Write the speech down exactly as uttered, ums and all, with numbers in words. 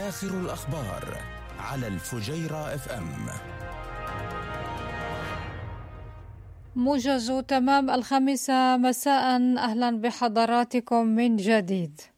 آخر الأخبار على الفجيرة اف ام. موجز تمام الخامسة مساء، أهلا بحضراتكم من جديد.